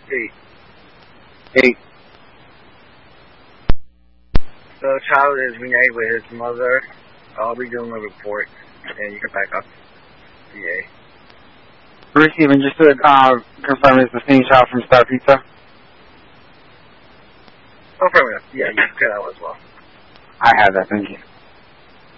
8. So the child is reunited with his mother. I'll be doing a report, and you can back up VA. Receiving, just to confirm, it's the same child from Star Pizza? Oh, fair enough. Yeah, you can cut out as well. I have that, thank you.